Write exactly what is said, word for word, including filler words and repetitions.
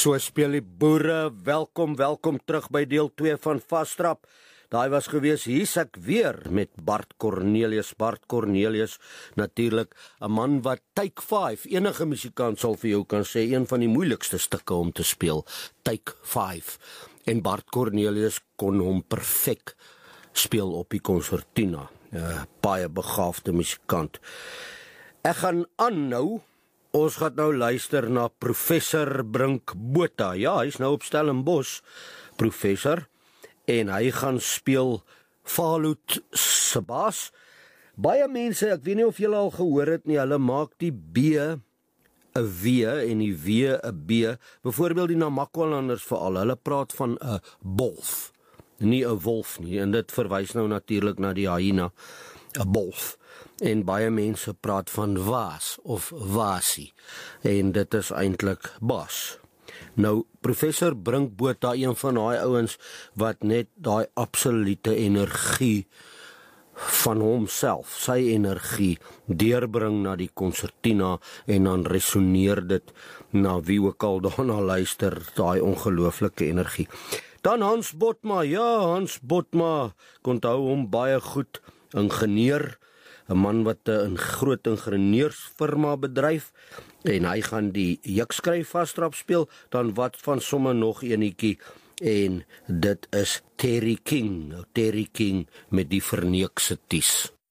So speel die boere, welkom, welkom terug by deel twee van Vastrap. Daai was gewees, hier's ek weer met Bart Cornelius. Bart Cornelius, natuurlik 'n man wat Take vyf, enige musikant sal vir jou kan sê, een van die moeilikste stukke om te speel, Take vyf. En Bart Cornelius kon hom perfek speel op die konsertina. Uh, baie begaafde musikant. Ek gaan aan nou. Ons gaan nou luister na professor Brink Botha. Ja, hy's nou op Stellenbosch, professor, en hy gaan speel Fallout se bas. Baie mense, ek weet nie of julle al gehoor het nie, hulle maak die B 'n W en die W 'n B. Byvoorbeeld die Namakwalanders veral, hulle praat van 'n bolf, nie 'n wolf nie, en dit verwys nou natuurlik na die hyena, 'n bolf. En baie mense praat van waas of wasie, en dit is eintlik bas. Nou, professor Brink Botha, een van daai ouens wat net daai absolute energie van homself, sy energie, deurbring na die konsertina, en dan resoneer dit na wie ook al daarna luister, daai ongelooflike energie. Dan Hans Botma, ja, Hans Botma, ek onthou hom baie goed, ingenieur, 'n man wat 'n groot ingenieursfirma bedryf, en hy gaan die jukskryf Vastrap speel, dan wat van somme nog enetjie, en dit is Terry King, Terry King met die verneekse ties.